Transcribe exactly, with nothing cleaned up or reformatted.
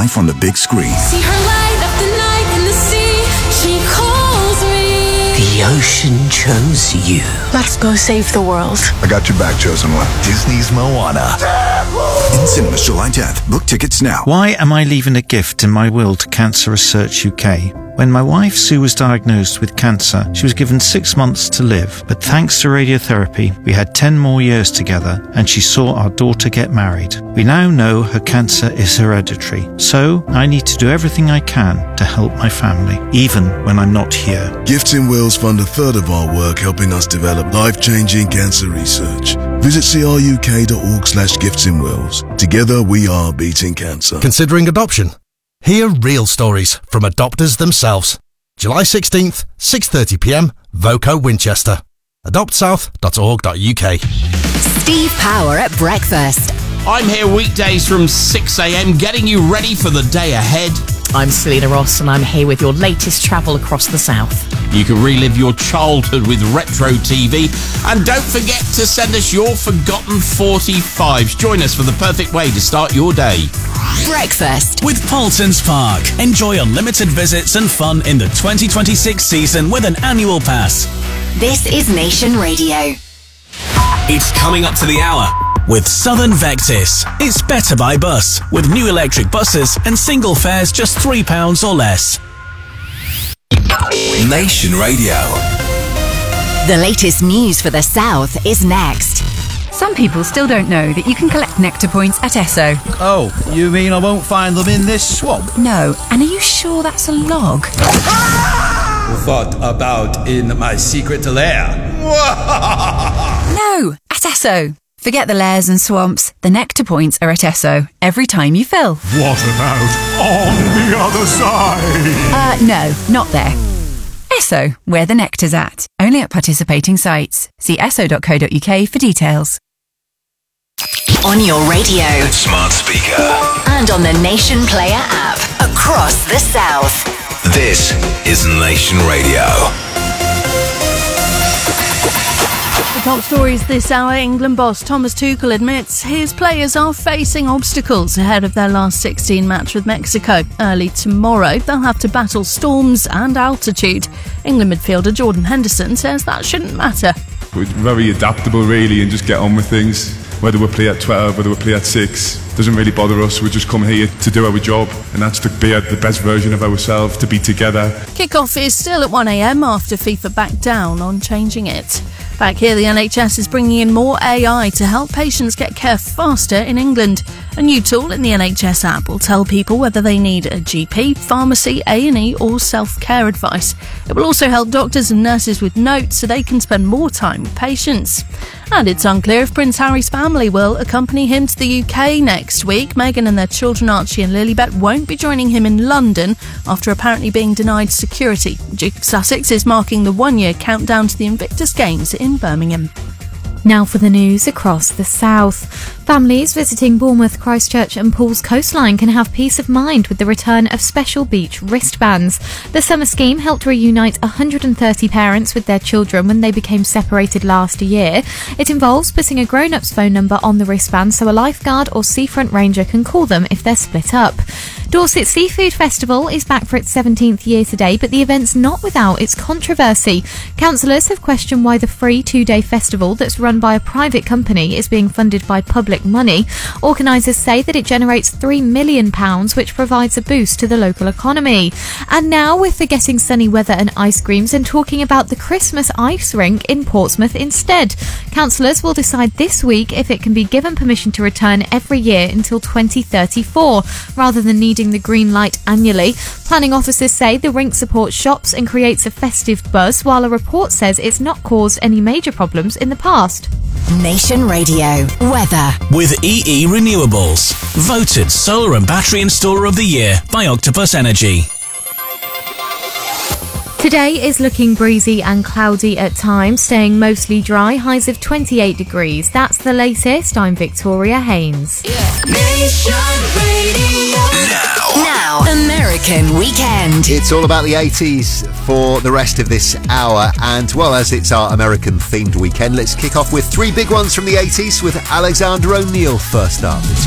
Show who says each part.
Speaker 1: life on the big screen.
Speaker 2: See her light up the night in the sea. She calls me.
Speaker 3: The ocean chose you.
Speaker 2: Let's go save the world.
Speaker 4: I got your back, chosen one.
Speaker 1: Disney's Moana. In cinemas July tenth. Book tickets now.
Speaker 5: Why am I leaving a gift in my will to Cancer Research U K? When my wife Sue was diagnosed with cancer, she was given six months to live. But thanks to radiotherapy, we had ten more years together and she saw our daughter get married. We now know her cancer is hereditary. So I need to do everything I can to help my family, even when I'm not here.
Speaker 6: Gifts in Wills fund a third of our work helping us develop life-changing cancer research. Visit cruk.org slash gifts in wills. Together we are beating cancer.
Speaker 7: Considering adoption? Hear real stories from adopters themselves. July sixteenth, six thirty p m, Voco Winchester. adopt south dot org dot u k.
Speaker 8: Steve Power at breakfast.
Speaker 9: I'm here weekdays from six a m getting you ready for the day ahead.
Speaker 10: I'm Selena Ross and I'm here with your latest travel across the south.
Speaker 9: You can relive your childhood with Retro T V. And don't forget to send us your forgotten forty-fives. Join us for the perfect way to start your day.
Speaker 8: Breakfast.
Speaker 11: With Paulson's Park. Enjoy unlimited visits and fun in the twenty twenty-six season with an annual pass.
Speaker 8: This is Nation Radio.
Speaker 11: It's coming up to the hour with Southern Vectis. It's better by bus with new electric buses and single fares just three pounds or less.
Speaker 1: Nation Radio.
Speaker 8: The latest news for the South is next.
Speaker 12: Some people still don't know that you can collect Nectar points at Esso.
Speaker 13: Oh, you mean I won't find them in this swamp?
Speaker 12: No, and are you sure that's a log?
Speaker 13: Thought about in my secret lair.
Speaker 12: No, at Esso. Forget the lairs and swamps. The Nectar points are at Esso every time you fill.
Speaker 14: What about on the other side?
Speaker 12: Uh, no, not there. Esso, where the nectar's at. Only at participating sites. See esso dot co dot u k for details.
Speaker 8: On your radio,
Speaker 1: Smart speaker.
Speaker 8: and on the Nation Player app. Across the South.
Speaker 1: This is Nation Radio.
Speaker 15: The top stories this hour. England boss Thomas Tuchel admits his players are facing obstacles ahead of their last sixteen match with Mexico. Early tomorrow, they'll have to battle storms and altitude. England midfielder Jordan Henderson says that shouldn't matter.
Speaker 16: We're very adaptable, really, and just get on with things. Whether we play at twelve, whether we play at six, doesn't really bother us. We just come here to do our job, and that's to be the best version of ourselves, to be together.
Speaker 15: Kick-off is still at one a m after FIFA backed down on changing it. Back here, the N H S is bringing in more A I to help patients get care faster in England. A new tool in the N H S app will tell people whether they need a G P, pharmacy, A and E or self-care advice. It will also help doctors and nurses with notes so they can spend more time with patients. And it's unclear if Prince Harry's family will accompany him to the U K next week. Meghan and their children Archie and Lilibet won't be joining him in London after apparently being denied security. Duke of Sussex is marking the one-year countdown to the Invictus Games in Birmingham.
Speaker 17: Now for the news across the south. Families visiting Bournemouth, Christchurch and Paul's coastline can have peace of mind with the return of special beach wristbands. The summer scheme helped reunite one hundred thirty parents with their children when they became separated last year. It involves putting a grown-up's phone number on the wristband so a lifeguard or seafront ranger can call them if they're split up. Dorset Seafood Festival is back for its seventeenth year today, but the event's not without its controversy. Councillors have questioned why the free two-day festival that's run by a private company is being funded by public money. Organisers say that it generates three million pounds, which provides a boost to the local economy. And now, with the getting sunny weather and ice creams, and talking about the Christmas ice rink in Portsmouth instead. Councillors will decide this week if it can be given permission to return every year until twenty thirty-four, rather than needing the green light annually. Planning officers say the rink supports shops and creates a festive buzz, while a report says it's not caused any major problems in the past.
Speaker 8: Nation Radio weather
Speaker 11: with E E Renewables, voted solar and battery installer of the year by Octopus Energy.
Speaker 17: Today is looking breezy and cloudy at times, staying mostly dry, highs of twenty-eight degrees. That's the latest. I'm Victoria Haynes.
Speaker 2: Nation Radio.
Speaker 1: Now.
Speaker 8: Now, American Weekend.
Speaker 18: It's all about the eighties for the rest of this hour, and well, as it's our American themed weekend, let's kick off with three big ones from the eighties with Alexander O'Neal first up. It's